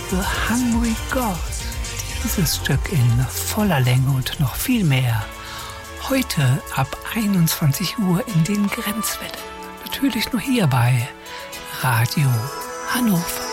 The Hungry Ghost. Dieses Stück in voller Länge und noch viel mehr. Heute ab 21 Uhr in den Grenzwellen. Natürlich nur hier bei Radio Hannover.